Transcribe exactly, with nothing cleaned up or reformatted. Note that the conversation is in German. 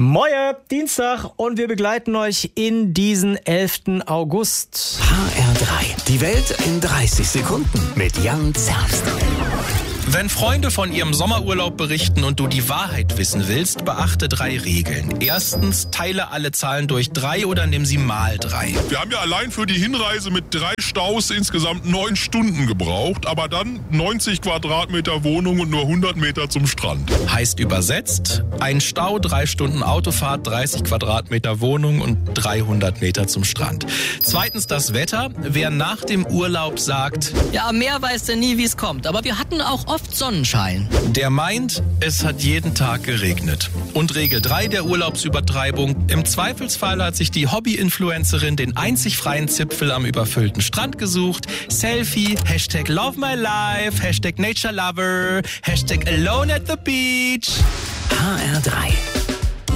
Moje, Dienstag und wir begleiten euch in diesen elften August. H R drei, die Welt in dreißig Sekunden mit Jan Zerbst. Wenn Freunde von ihrem Sommerurlaub berichten und du die Wahrheit wissen willst, beachte drei Regeln. Erstens, teile alle Zahlen durch drei oder nimm sie mal drei. Wir haben ja allein für die Hinreise mit drei Staus insgesamt neun Stunden gebraucht, aber dann neunzig Quadratmeter Wohnung und nur hundert Meter zum Strand. Heißt übersetzt, ein Stau, drei Stunden Autofahrt, dreißig Quadratmeter Wohnung und dreihundert Meter zum Strand. Zweitens das Wetter. Wer nach dem Urlaub sagt, ja, mehr weiß der nie, wie es kommt, aber wir hatten auch oft Sonnenschein. Der meint, es hat jeden Tag geregnet. Und Regel drei der Urlaubsübertreibung. Im Zweifelsfall hat sich die Hobby-Influencerin den einzig freien Zipfel am überfüllten Strand gesucht. Selfie, Hashtag Love My Life, Hashtag Nature Lover, Hashtag Alone at the Beach. H R drei.